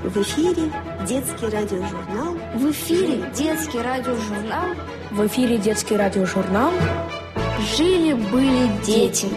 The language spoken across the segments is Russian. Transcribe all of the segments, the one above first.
В эфире детский радиожурнал. В эфире детский радиожурнал. В эфире детский радиожурнал. Жили-были дети.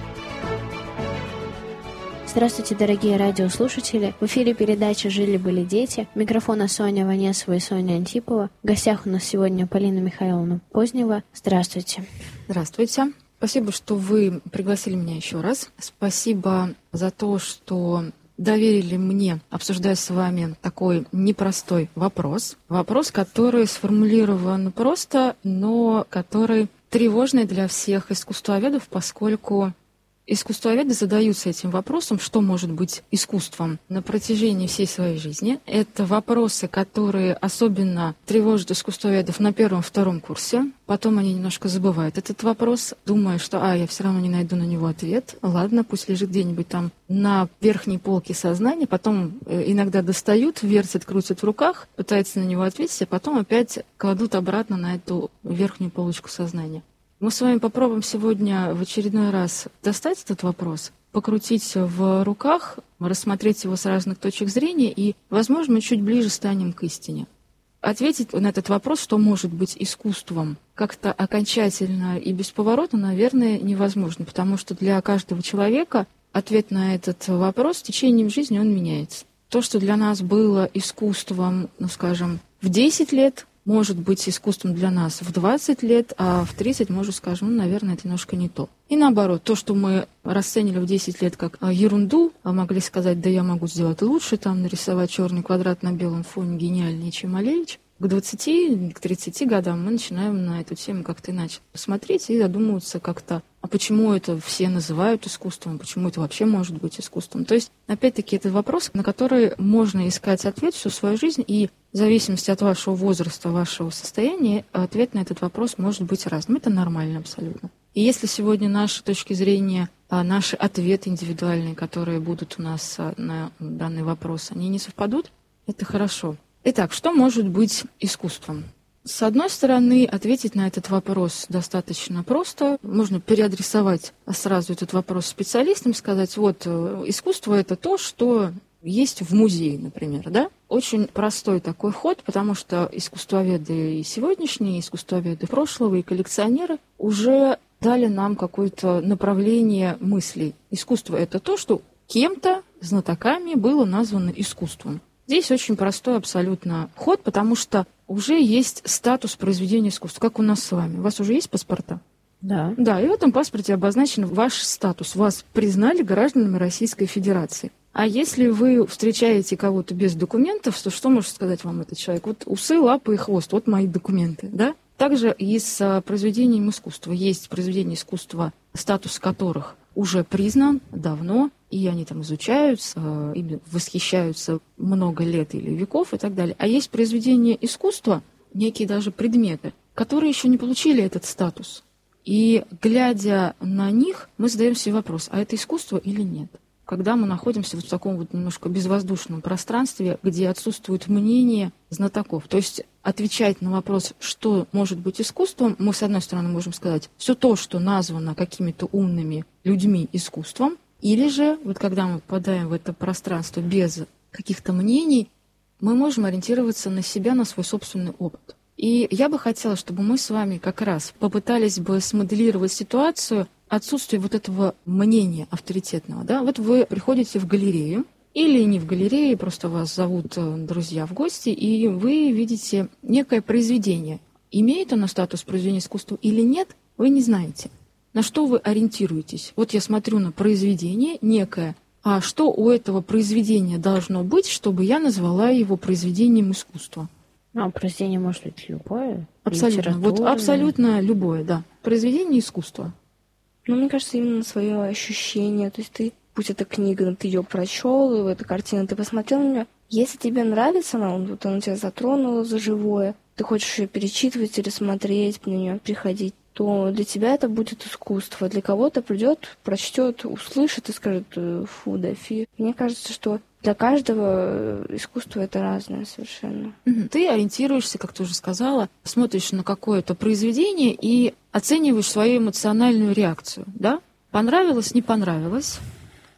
Здравствуйте, дорогие радиослушатели! В эфире передача «Жили-были дети». Микрофона Соня Ванесова и Соня Антипова. В гостях у нас сегодня Полина Михайловна Познева. Здравствуйте. Здравствуйте. Спасибо, что вы пригласили меня еще раз. Спасибо за то, что доверили мне обсуждать с вами такой непростой вопрос. Вопрос, который сформулирован просто, но который тревожный для всех искусствоведов, поскольку искусствоведы задаются этим вопросом, что может быть искусством на протяжении всей своей жизни. Это вопросы, которые особенно тревожат искусствоведов на первом-втором курсе. Потом они немножко забывают этот вопрос, думая, что я все равно не найду на него ответ. Ладно, пусть лежит где-нибудь там на верхней полке сознания. Потом иногда достают, вертят, крутят в руках, пытаются на него ответить, а потом опять кладут обратно на эту верхнюю полочку сознания. Мы с вами попробуем сегодня в очередной раз достать этот вопрос, покрутить в руках, рассмотреть его с разных точек зрения, и, возможно, мы чуть ближе станем к истине. Ответить на этот вопрос, что может быть искусством, как-то окончательно и бесповоротно, наверное, невозможно, потому что для каждого человека ответ на этот вопрос в течение жизни он меняется. То, что для нас было искусством, скажем, в 10 лет, может быть искусством для нас в 20 лет, а в 30, может, скажем, наверное, это немножко не то. И наоборот, то, что мы расценили в 10 лет как ерунду, могли сказать, да я могу сделать лучше, там нарисовать черный квадрат на белом фоне гениальнее, чем Малевич, к 20, к 30 годам мы начинаем на эту тему как-то иначе смотреть и задумываться как-то, а почему это все называют искусством, почему это вообще может быть искусством. То есть, опять-таки, это вопрос, на который можно искать ответ всю свою жизнь, и в зависимости от вашего возраста, вашего состояния, ответ на этот вопрос может быть разным. Это нормально абсолютно. И если сегодня наши точки зрения, наши ответы индивидуальные, которые будут у нас на данный вопрос, они не совпадут, это хорошо. Итак, что может быть искусством? С одной стороны, ответить на этот вопрос достаточно просто. Можно переадресовать сразу этот вопрос специалистам, сказать, вот, искусство — это то, что есть в музее, например, да? Очень простой такой ход, потому что искусствоведы и сегодняшние, и искусствоведы прошлого, и коллекционеры уже дали нам какое-то направление мыслей. Искусство — это то, что кем-то, знатоками, было названо искусством. Здесь очень простой абсолютно ход, потому что уже есть статус произведения искусства, как у нас с вами. У вас уже есть паспорта? Да. Да, и в этом паспорте обозначен ваш статус. Вас признали гражданами Российской Федерации. А если вы встречаете кого-то без документов, то что может сказать вам этот человек? Вот усы, лапы и хвост, вот мои документы, да? Также и с произведением искусства. Есть произведения искусства, статус которых уже признан давно, и они там изучаются, ими восхищаются много лет или веков и так далее. А есть произведения искусства, некие даже предметы, которые еще не получили этот статус. И, глядя на них, мы задаем себе вопрос, а это искусство или нет? Когда мы находимся вот в таком вот немножко безвоздушном пространстве, где отсутствует мнение знатоков. То есть отвечать на вопрос, что может быть искусством, мы, с одной стороны, можем сказать, все то, что названо какими-то умными людьми искусством, или же, вот когда мы попадаем в это пространство без каких-то мнений, мы можем ориентироваться на себя, на свой собственный опыт. И я бы хотела, чтобы мы с вами как раз попытались бы смоделировать ситуацию отсутствия вот этого мнения авторитетного. Да? Вот вы приходите в галерею, или не в галерее, просто вас зовут друзья в гости, и вы видите некое произведение. Имеет оно статус произведения искусства или нет, вы не знаете. На что вы ориентируетесь? Вот я смотрю на произведение некое, а что у этого произведения должно быть, чтобы я назвала его произведением искусства? Произведение может быть любое. Абсолютно. Вот абсолютно любое, да. Произведение искусства. Мне кажется, именно свое ощущение. То есть ты, пусть это книга, ты ее прочел, эта картина, ты посмотрел на нее. Если тебе нравится она, вот она тебя затронула за живое, ты хочешь ее перечитывать или смотреть, на нее приходить, то для тебя это будет искусство. Для кого-то придет, прочтет, услышит и скажет фу, да фи. Мне кажется, что для каждого искусство это разное совершенно. Ты ориентируешься, как ты уже сказала, смотришь на какое-то произведение и оцениваешь свою эмоциональную реакцию, да? Понравилось, не понравилось.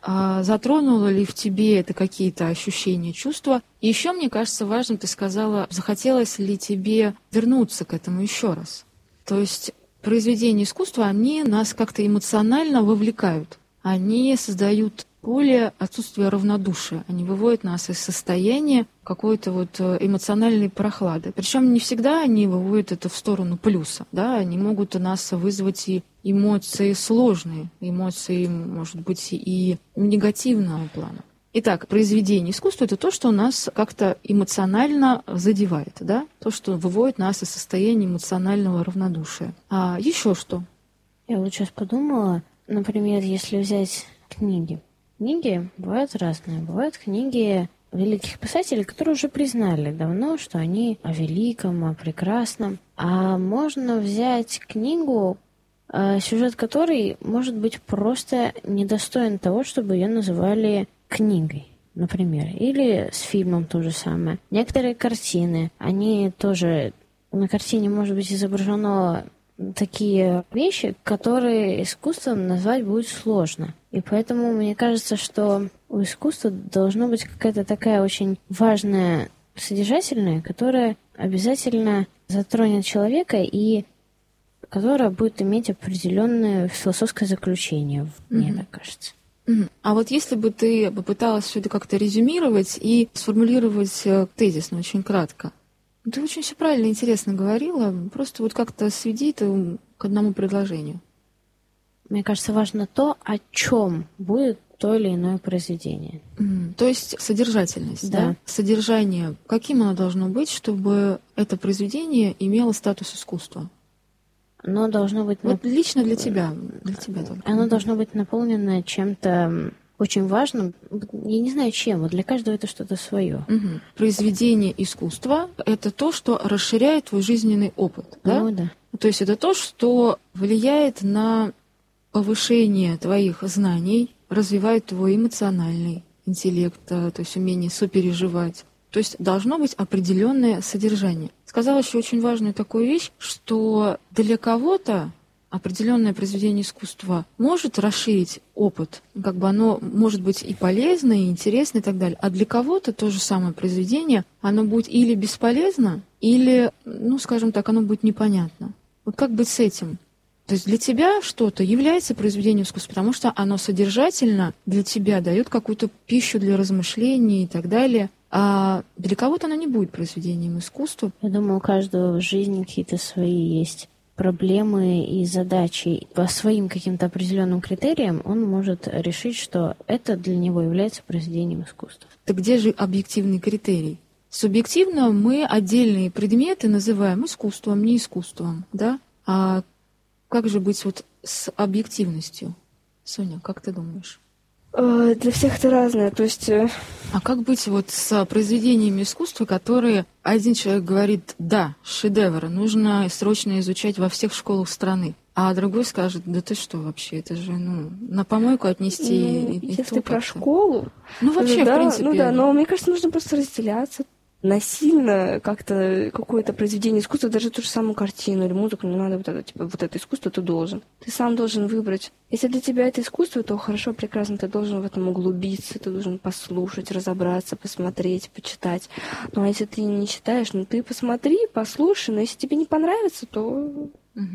затронуло ли в тебе это какие-то ощущения, чувства. И еще, мне кажется, важным, ты сказала, захотелось ли тебе вернуться к этому еще раз. То есть произведения искусства, они нас как-то эмоционально вовлекают. Они создают поле отсутствия равнодушия. Они выводят нас из состояния какой-то вот эмоциональной прохлады. Причем не всегда они выводят это в сторону плюса. Да? Они могут у нас вызвать и эмоции сложные, эмоции, может быть, и негативного плана. Итак, произведение искусства — это то, что нас как-то эмоционально задевает, да? То, что выводит нас из состояния эмоционального равнодушия. А еще что? Я вот сейчас подумала, например, если взять книги. Книги бывают разные. Бывают книги великих писателей, которые уже признали давно, что они о великом, о прекрасном. А можно взять книгу, сюжет которой, может быть, просто недостоин того, чтобы ее называли книгой, например. Или с фильмом то же самое. Некоторые картины, они тоже... На картине может быть изображено такие вещи, которые искусством назвать будет сложно. И поэтому мне кажется, что у искусства должна быть какая-то такая очень важная, содержательная, которая обязательно затронет человека и которая будет иметь определенное философское заключение, мне так кажется. А вот если бы ты попыталась все это как-то резюмировать и сформулировать тезисно, очень кратко. Ты очень все правильно и интересно говорила, просто вот как-то сведи это к одному предложению. Мне кажется, важно то, о чем будет то или иное произведение. То есть содержательность, да? Содержание. Каким оно должно быть, чтобы это произведение имело статус искусства? Оно должно быть... Вот лично для тебя только. Оно должно быть наполнено чем-то очень важным. Я не знаю, чем. Вот для каждого это что-то свое. Произведение искусства — это то, что расширяет твой жизненный опыт. Да? Ну, да. То есть это то, что влияет на повышение твоих знаний, развивает твой эмоциональный интеллект, то есть умение сопереживать. То есть должно быть определенное содержание. Сказала еще очень важную такую вещь, что для кого-то определенное произведение искусства может расширить опыт. Как бы оно может быть и полезно, и интересно, и так далее. А для кого-то то же самое произведение, оно будет или бесполезно, или, скажем так, оно будет непонятно. Вот как быть с этим? То есть для тебя что-то является произведением искусства, потому что оно содержательно для тебя дает какую-то пищу для размышлений и так далее. А для кого-то оно не будет произведением искусства. Я думаю, у каждого в жизни какие-то свои есть проблемы и задачи. По своим каким-то определенным критериям он может решить, что это для него является произведением искусства. Так где же объективный критерий? Субъективно мы отдельные предметы называем искусством, не искусством, да? А как же быть вот с объективностью? Соня, как ты думаешь? Для всех это разное, то есть... А как быть вот с произведениями искусства, которые один человек говорит, да, шедевр, нужно срочно изучать во всех школах страны, а другой скажет, да ты что вообще, это же, на помойку отнести. Если про школу... вообще, да, в принципе... но мне кажется, нужно просто разделяться. Насильно как-то какое-то произведение искусства, даже ту же самую картину или музыку, не надо вот это искусство ты должен. Ты сам должен выбрать. Если для тебя это искусство, то хорошо, прекрасно, ты должен в этом углубиться, ты должен послушать, разобраться, посмотреть, почитать. Ну, а если ты не читаешь, ты посмотри, послушай, но если тебе не понравится, то...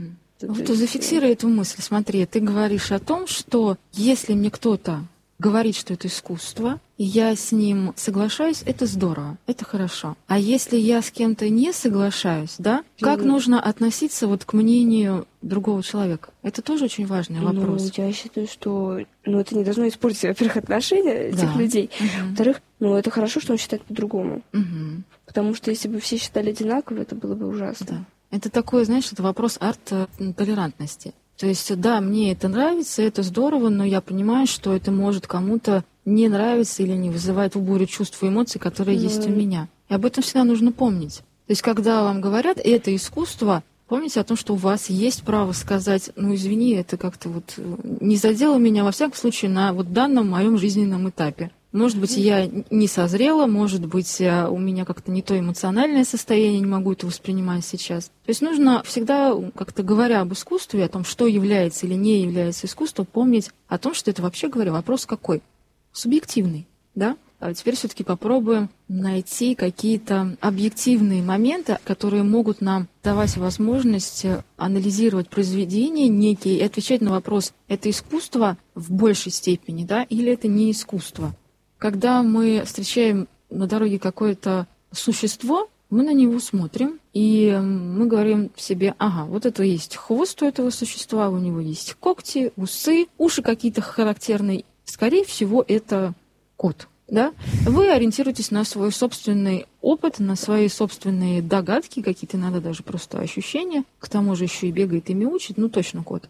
Вот зафиксируй эту мысль. Смотри, ты говоришь о том, что если мне кто-то говорит, что это искусство, и я с ним соглашаюсь, это здорово, это хорошо. А если я с кем-то не соглашаюсь, да, как нужно относиться вот к мнению другого человека? Это тоже очень важный вопрос. Я считаю, что это не должно испортить, во-первых, отношения этих людей. Во-вторых, это хорошо, что он считает по-другому. Потому что если бы все считали одинаково, это было бы ужасно. Да. Это такой, знаешь, это вопрос арт-толерантности. То есть, да, мне это нравится, это здорово, но я понимаю, что это может кому-то не нравиться или не вызывать в бурю чувств и эмоций, которые есть у меня. И об этом всегда нужно помнить. То есть, когда вам говорят, это искусство, помните о том, что у вас есть право сказать, извини, это как-то не задело меня, во всяком случае, на данном моем жизненном этапе. Может быть, я не созрела, может быть, у меня как-то не то эмоциональное состояние, не могу это воспринимать сейчас. То есть нужно всегда, как-то говоря об искусстве, о том, что является или не является искусством, помнить о том, что это вообще говоря вопрос какой? субъективный, да? А теперь все-таки попробуем найти какие-то объективные моменты, которые могут нам давать возможность анализировать произведения некие и отвечать на вопрос, это искусство в большей степени, да, или это не искусство. Когда мы встречаем на дороге какое-то существо, мы на него смотрим, и мы говорим себе, ага, вот это есть хвост у этого существа, у него есть когти, усы, уши какие-то характерные. Скорее всего, это кот. Да? Вы ориентируетесь на свой собственный опыт, на свои собственные догадки, какие-то иногда даже просто ощущения. К тому же еще и бегает и мяучит, ну точно кот.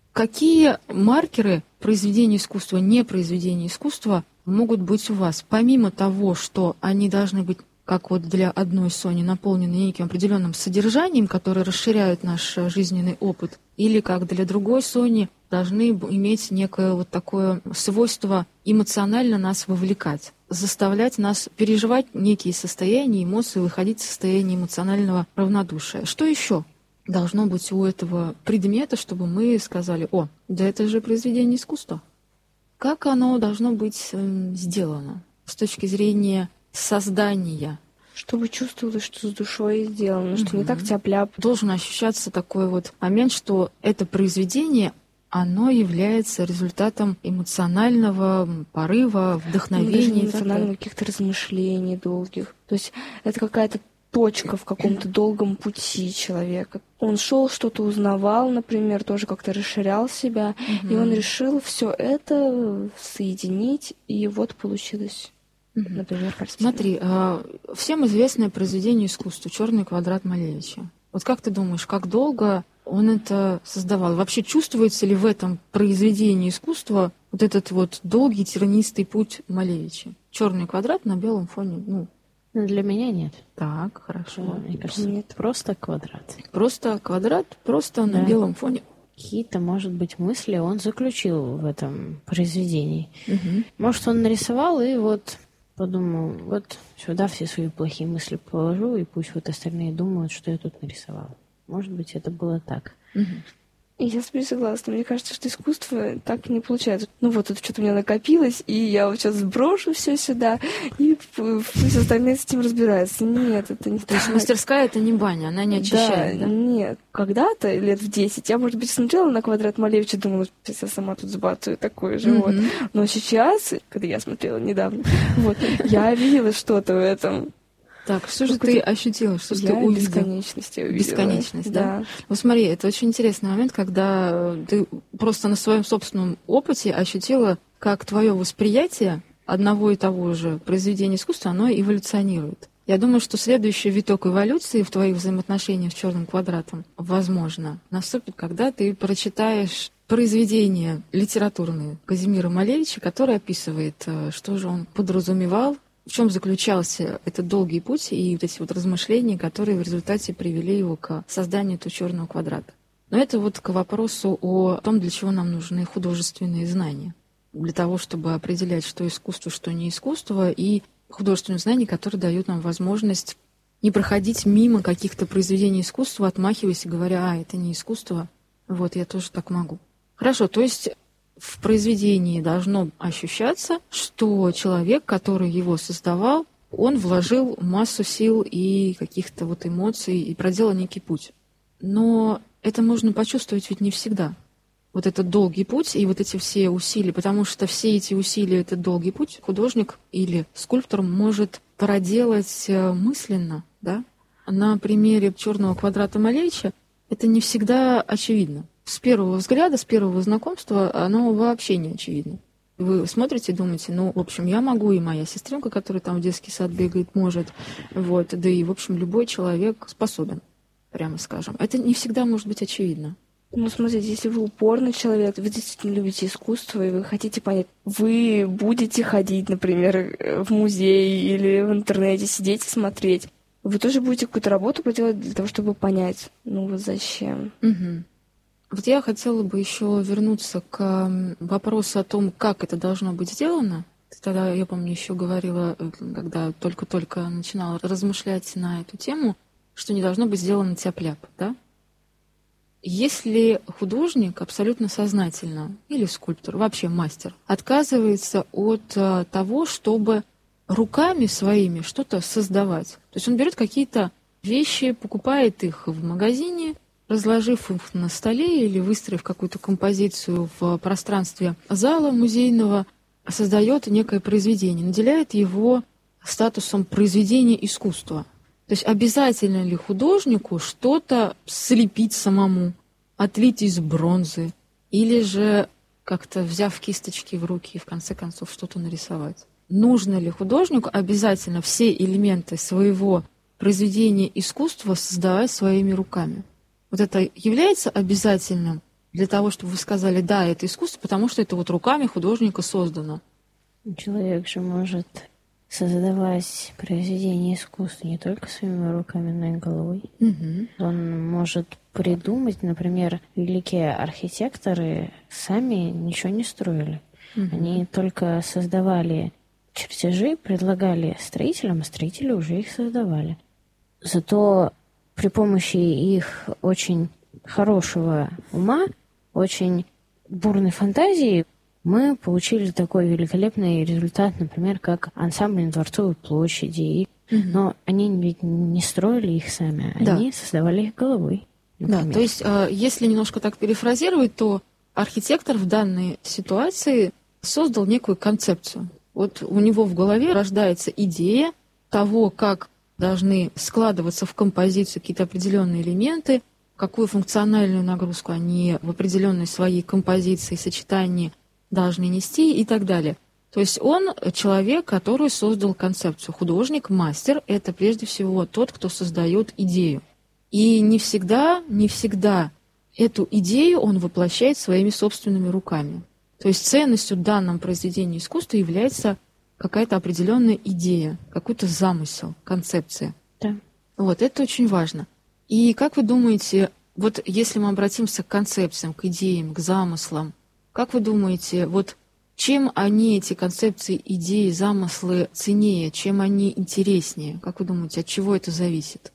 Какие маркеры произведения искусства, не произведения искусства могут быть у вас? Помимо того, что они должны быть, как вот для одной Сони, наполнены неким определенным содержанием, которое расширяет наш жизненный опыт, или как для другой Сони должны иметь некое вот такое свойство эмоционально нас вовлекать, заставлять нас переживать некие состояния, эмоции, выходить из состояния эмоционального равнодушия. Что еще должно быть у этого предмета, чтобы мы сказали, о, да это же произведение искусства? Как оно должно быть сделано с точки зрения создания? Чтобы чувствовалось, что с душой сделано, что не так тяп-ляп. Должен ощущаться такой вот момент, что это произведение, оно является результатом эмоционального порыва, вдохновения. Эмоциональных каких-то размышлений долгих. То есть это какая-то точка в каком-то долгом пути человека. Он шел, что-то узнавал, например, тоже как-то расширял себя, и он решил все это соединить, и вот получилось. Например, картина. Смотри, всем известное произведение искусства «Черный квадрат» Малевича. Вот как ты думаешь, как долго он это создавал? Вообще чувствуется ли в этом произведении искусства вот этот вот долгий тернистый путь Малевича? «Черный квадрат» на белом фоне, Ну, для меня нет. Так, хорошо. Мне кажется, нет, просто квадрат. Просто квадрат, просто на белом фоне. Какие-то, может быть, мысли он заключил в этом произведении. Может, он нарисовал и вот подумал, вот сюда все свои плохие мысли положу, и пусть вот остальные думают, что я тут нарисовала. Может быть, это было так. Я с тобой согласна. Мне кажется, что искусство так не получается. Ну вот, тут что-то у меня накопилось, и я вот сейчас сброшу все сюда, и пусть остальные с этим разбираются. Нет, это не так. То есть мастерская — это не баня, она не очищает, да? Нет. Когда-то, лет в 10, я, может быть, смотрела на квадрат Малевича, думала, сейчас я сама тут сбацаю такой же. Вот. Но сейчас, когда я смотрела недавно, вот, я видела что-то в этом. Так, что же ты ощутила, что ты увидела? Бесконечность увидела. Бесконечность, да? Вот смотри, это очень интересный момент, когда ты просто на своем собственном опыте ощутила, как твое восприятие одного и того же произведения искусства, оно эволюционирует. Я думаю, что следующий виток эволюции в твоих взаимоотношениях с черным квадратом, возможно, наступит, когда ты прочитаешь произведение литературное Казимира Малевича, которое описывает, что же он подразумевал, в чем заключался этот долгий путь и вот эти вот размышления, которые в результате привели его к созданию этого черного квадрата. Но это вот к вопросу о том, для чего нам нужны художественные знания. Для того, чтобы определять, что искусство, что не искусство, и художественные знания, которые дают нам возможность не проходить мимо каких-то произведений искусства, отмахиваясь и говоря, это не искусство, вот я тоже так могу. Хорошо, то есть в произведении должно ощущаться, что человек, который его создавал, он вложил массу сил и каких-то вот эмоций и проделал некий путь. Но это можно почувствовать ведь не всегда. Вот этот долгий путь и вот эти все усилия, потому что все эти усилия, этот долгий путь художник или скульптор может проделать мысленно, да? На примере черного квадрата Малевича это не всегда очевидно. С первого взгляда, с первого знакомства оно вообще не очевидно. Вы смотрите и думаете, ну, в общем, я могу, и моя сестренка, которая там в детский сад бегает, может, вот, да и, в общем, любой человек способен, прямо скажем. Это не всегда может быть очевидно. Ну, смотрите, если вы упорный человек, вы действительно любите искусство, и вы хотите понять, вы будете ходить, например, в музей или в интернете, сидеть и смотреть, вы тоже будете какую-то работу проделать для того, чтобы понять, ну вот зачем. Вот я хотела бы еще вернуться к вопросу о том, как это должно быть сделано. Тогда, я помню, еще говорила, когда только-только начинала размышлять на эту тему, что не должно быть сделано тяп-ляп, да? Если художник абсолютно сознательно, или скульптор, вообще мастер, отказывается от того, чтобы руками своими что-то создавать. То есть он берет какие-то вещи, покупает их в магазине, разложив их на столе или выстроив какую-то композицию в пространстве зала музейного, создает некое произведение, наделяет его статусом произведения искусства. То есть обязательно ли художнику что-то слепить самому, отлить из бронзы, или же как-то взяв кисточки в руки и в конце концов что-то нарисовать? Нужно ли художнику обязательно все элементы своего произведения искусства создавать своими руками? Вот это является обязательным для того, чтобы вы сказали, да, это искусство, потому что это вот руками художника создано. Человек же может создавать произведение искусства не только своими руками, но и головой. Он может придумать, например, великие архитекторы сами ничего не строили. Они только создавали чертежи, предлагали строителям, а строители уже их создавали. Зато при помощи их очень хорошего ума, очень бурной фантазии мы получили такой великолепный результат, например, как ансамбль на Дворцовой площади. Но они ведь не строили их сами, они создавали их головой. Например. Да, то есть, если немножко так перефразировать, то архитектор в данной ситуации создал некую концепцию. Вот у него в голове рождается идея того, как должны складываться в композицию какие-то определенные элементы, какую функциональную нагрузку они в определенной своей композиции, сочетании должны нести и так далее. То есть он человек, который создал концепцию. Художник, мастер — это прежде всего тот, кто создает идею. И не всегда эту идею он воплощает своими собственными руками. То есть ценностью в данном произведении искусства является какая-то определенная идея, какой-то замысел, концепция. Да. Вот, это очень важно. И как вы думаете, вот если мы обратимся к концепциям, к идеям, к замыслам, как вы думаете, вот чем они, эти концепции, идеи, замыслы ценнее, чем они интереснее? Как вы думаете, от чего это зависит?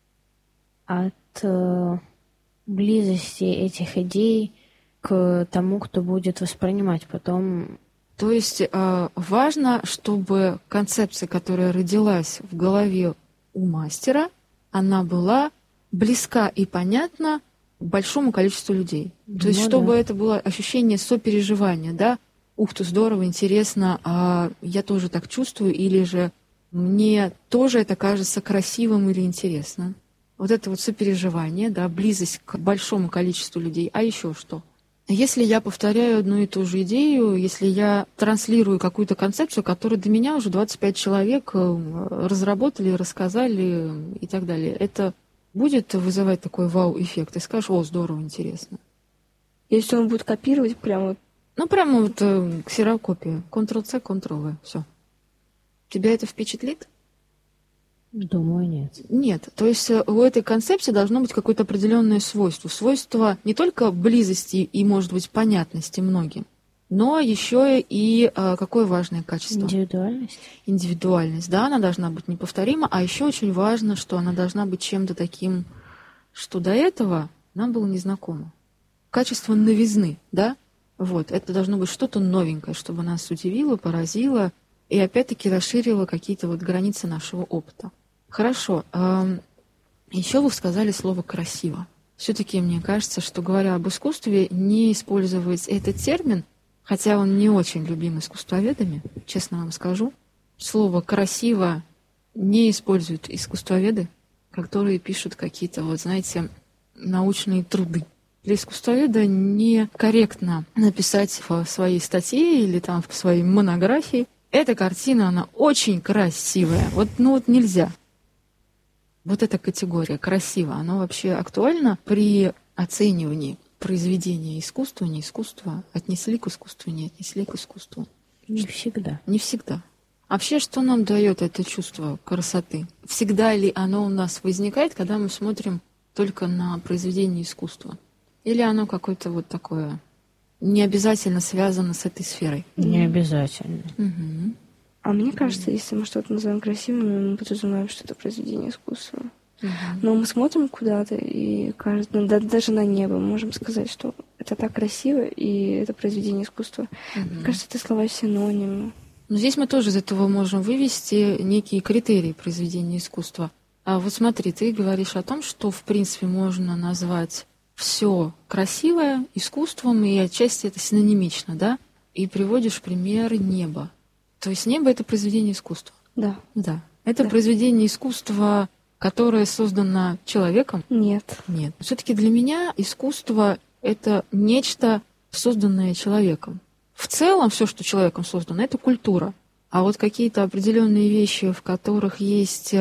От близости этих идей к тому, кто будет воспринимать потом. То есть важно, чтобы концепция, которая родилась в голове у мастера, она была близка и понятна большому количеству людей. То есть чтобы это было ощущение сопереживания, да? Ух ты, здорово, интересно, я тоже так чувствую, или же мне тоже это кажется красивым или интересно. Вот это вот сопереживание, да, близость к большому количеству людей. А еще что? Если я повторяю одну и ту же идею, если я транслирую какую-то концепцию, которую до меня уже 25 человек разработали, рассказали и так далее, это будет вызывать такой вау-эффект? Ты скажешь, о, здорово, интересно. Если он будет копировать прямо... Ну, прямо вот ксерокопия. Ctrl-C, Ctrl-V. Все. Тебя это впечатлит? Думаю, нет. Нет. То есть у этой концепции должно быть какое-то определенное свойство. Свойство не только близости и, может быть, понятности многим, но еще и какое важное качество? Индивидуальность. Индивидуальность, да, она должна быть неповторима, а еще очень важно, что она должна быть чем-то таким, что до этого нам было незнакомо. Качество новизны, да? Вот, это должно быть что-то новенькое, чтобы нас удивило, поразило и опять-таки расширило какие-то вот границы нашего опыта. Хорошо. Еще вы сказали слово «красиво». Все-таки мне кажется, что, говоря об искусстве, не использовать этот термин, хотя он не очень любим искусствоведами, честно вам скажу. Слово «красиво» не используют искусствоведы, которые пишут какие-то, вот знаете, научные труды. Для искусствоведа некорректно написать в своей статье или там в своей монографии: эта картина, она очень красивая. Вот нельзя. Вот эта категория «красиво», она вообще актуальна при оценивании произведения искусства, не искусства, отнесли к искусству, не отнесли к искусству? Не всегда. Не всегда. Вообще, что нам дает это чувство красоты? Всегда ли оно у нас возникает, когда мы смотрим только на произведение искусства? Или оно какое-то вот такое, не обязательно связано с этой сферой? Не обязательно. А мне кажется, если мы что-то называем красивым, мы подразумеваем, что это произведение искусства. Но мы смотрим куда-то, и кажется, даже на небо можем сказать, что это так красиво, и это произведение искусства. Мне кажется, это слова синонимы. Но здесь мы тоже из этого можем вывести некие критерии произведения искусства. А вот смотри, ты говоришь о том, что, в принципе, можно назвать все красивое искусством, и отчасти это синонимично, да? И приводишь пример неба. То есть небо — это произведение искусства. Да. Да. Это произведение искусства, которое создано человеком? Нет. Нет. Все-таки для меня искусство — это нечто, созданное человеком. В целом все, что человеком создано, это культура. А вот какие-то определенные вещи, в которых есть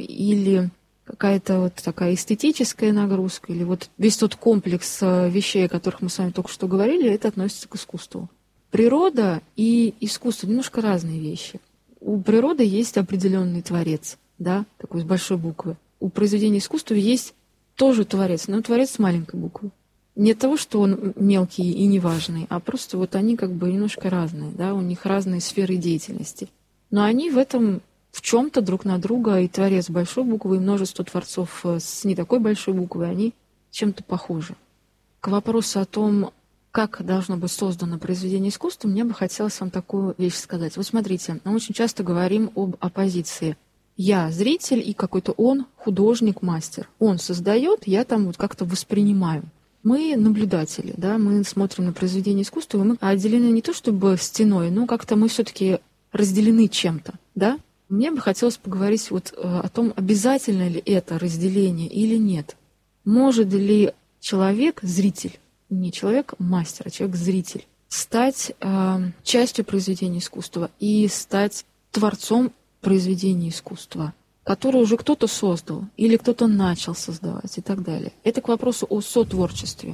или какая-то вот такая эстетическая нагрузка, или вот весь тот комплекс вещей, о которых мы с вами только что говорили, это относится к искусству. Природа и искусство — немножко разные вещи. У природы есть определенный творец, да, такой с большой буквы. У произведения искусства есть тоже творец, но творец с маленькой буквы. Не от того, что он мелкий и неважный, а просто вот они как бы немножко разные, да, у них разные сферы деятельности. Но они в этом в чем-то друг на друга, и творец с большой буквы, и множество творцов с не такой большой буквы, они чем-то похожи. К вопросу о том, как должно быть создано произведение искусства, мне бы хотелось вам такую вещь сказать. Вот смотрите, мы очень часто говорим об оппозиции. Я зритель, и какой-то он художник, мастер. Он создает, я там вот как-то воспринимаю. Мы наблюдатели, да, мы смотрим на произведение искусства, и мы отделены не то чтобы стеной, но как-то мы все-таки разделены чем-то, да. Мне бы хотелось поговорить вот о том, обязательно ли это разделение или нет. Может ли человек, зритель, не человек-мастер, а человек-зритель, стать частью произведения искусства и стать творцом произведения искусства, которое уже кто-то создал или кто-то начал создавать и так далее. Это к вопросу о сотворчестве.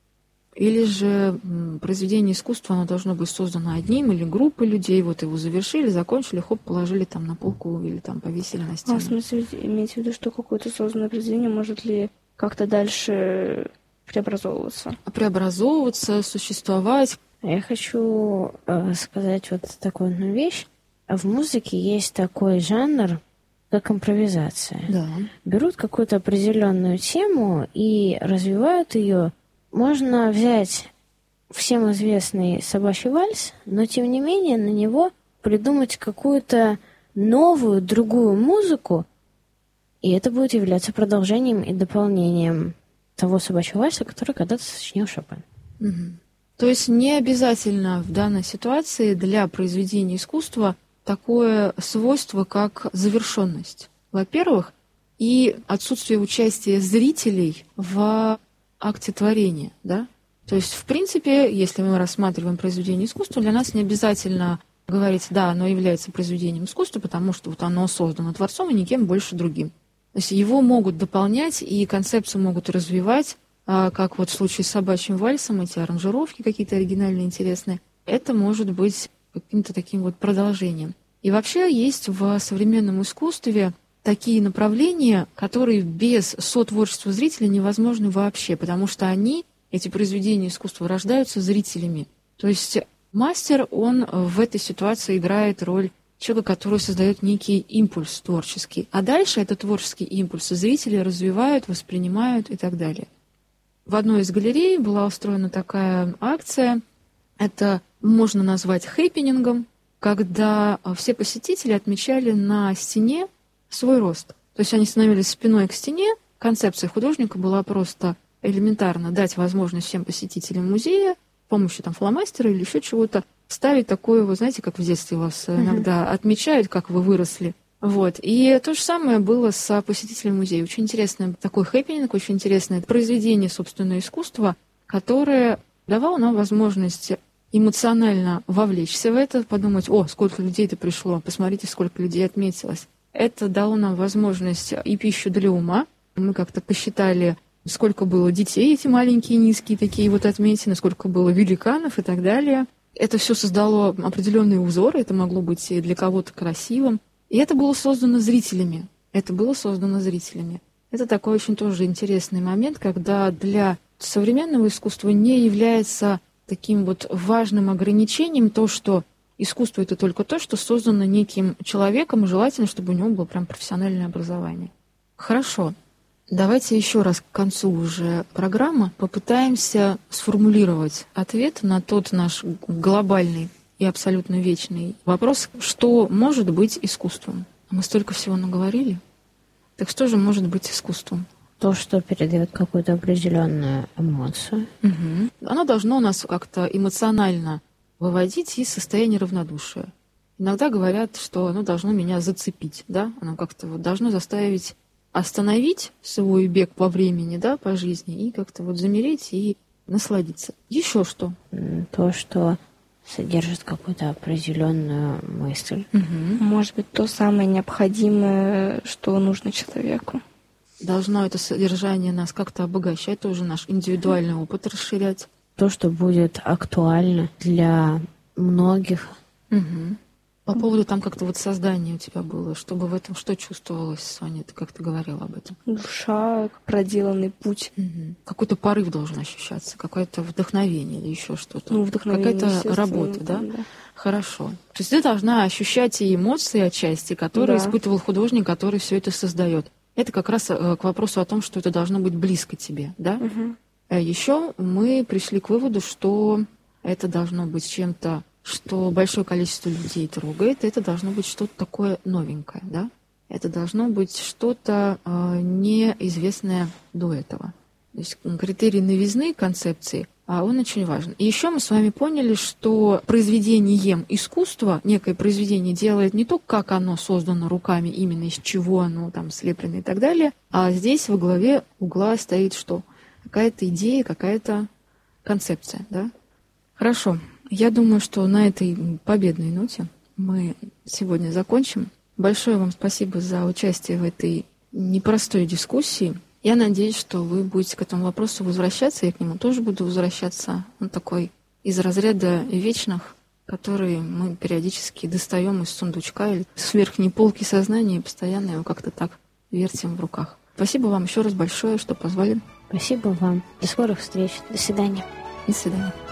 Или же произведение искусства, оно должно быть создано одним или группой людей, вот его завершили, закончили, хоп, положили там на полку или там повесили на стену. А в смысле, имеете в виду, что какое-то созданное произведение может ли как-то дальше преобразовываться? Преобразовываться, существовать. Я хочу сказать вот такую одну вещь. В музыке есть такой жанр, как импровизация. Да. Берут какую-то определенную тему и развивают ее. Можно взять всем известный собачий вальс, но тем не менее на него придумать какую-то новую, другую музыку, и это будет являться продолжением и дополнением того собачьего вальса, который когда-то сочинил Шопен. Угу. То есть не обязательно в данной ситуации для произведения искусства такое свойство, как завершенность, во-первых, и отсутствие участия зрителей в акте творения, да? То есть, в принципе, если мы рассматриваем произведение искусства, для нас не обязательно говорить, да, оно является произведением искусства, потому что вот оно создано творцом и никем больше другим. То есть его могут дополнять и концепцию могут развивать, как вот в случае с собачьим вальсом, эти аранжировки какие-то оригинальные, интересные. Это может быть каким-то таким вот продолжением. И вообще есть в современном искусстве такие направления, которые без сотворчества зрителя невозможны вообще, потому что они, эти произведения искусства, рождаются зрителями. То есть мастер, он в этой ситуации играет роль человека, который создает некий импульс творческий. А дальше этот творческий импульс зрители развивают, воспринимают и так далее. В одной из галерей была устроена такая акция, это можно назвать хэппенингом, когда все посетители отмечали на стене свой рост. То есть они становились спиной к стене. Концепция художника была просто элементарно дать возможность всем посетителям музея с помощью там фломастера или еще чего-то ставить такое, вы знаете, как в детстве вас иногда отмечают, как вы выросли. Вот. И то же самое было с посетителем музея. Очень интересный такой хэппининг, очень интересное произведение собственного искусства, которое давало нам возможность эмоционально вовлечься в это, подумать, о, сколько людей-то пришло, посмотрите, сколько людей отметилось. Это дало нам возможность и пищу для ума. Мы как-то посчитали, сколько было детей, эти маленькие, низкие такие вот отметины, сколько было великанов и так далее. Это все создало определенные узоры, это могло быть и для кого-то красивым. И это было создано зрителями. Это такой очень тоже интересный момент, когда для современного искусства не является таким вот важным ограничением то, что искусство — это только то, что создано неким человеком, и желательно, чтобы у него было прям профессиональное образование. Хорошо. Давайте еще раз к концу уже программы попытаемся сформулировать ответ на тот наш глобальный и абсолютно вечный вопрос, что может быть искусством. Мы столько всего наговорили. Так что же может быть искусством? То, что передает какую-то определенную эмоцию. Угу. Оно должно нас как-то эмоционально выводить из состояния равнодушия. Иногда говорят, что оно должно меня зацепить, да? Оно как-то вот должно заставить остановить свой бег по времени, да, по жизни, и как-то вот замереть и насладиться. Еще что? То, что содержит какую-то определенную мысль. Угу. Может быть, то самое необходимое, что нужно человеку. Должно это содержание нас как-то обогащать, тоже наш индивидуальный опыт расширять. То, что будет актуально для многих. Угу. По поводу там как-то вот создания у тебя было, чтобы в этом что чувствовалось, Соня? Ты как-то говорила об этом. Душа, проделанный путь. Угу. Какой-то порыв должен ощущаться, какое-то вдохновение или еще что-то. Ну, вдохновение, какая-то работа, да? Хорошо. То есть ты должна ощущать и эмоции отчасти, которые испытывал художник, который все это создает. Это как раз к вопросу о том, что это должно быть близко тебе, да? Угу. Еще мы пришли к выводу, что это должно быть чем-то, что большое количество людей трогает, это должно быть что-то такое новенькое, да? Это должно быть что-то неизвестное до этого. То есть критерий новизны концепции, он очень важен. И еще мы с вами поняли, что произведением искусства некое произведение делает не то, как оно создано руками, именно из чего оно там слеплено и так далее, а здесь во главе угла стоит что? Какая-то идея, какая-то концепция, да? Хорошо. Я думаю, что на этой победной ноте мы сегодня закончим. Большое вам спасибо за участие в этой непростой дискуссии. Я надеюсь, что вы будете к этому вопросу возвращаться, я к нему тоже буду возвращаться. Он такой из разряда вечных, которые мы периодически достаем из сундучка или с верхней полки сознания и постоянно его как-то так вертим в руках. Спасибо вам еще раз большое, что позвали. Спасибо вам. До скорых встреч. До свидания. До свидания.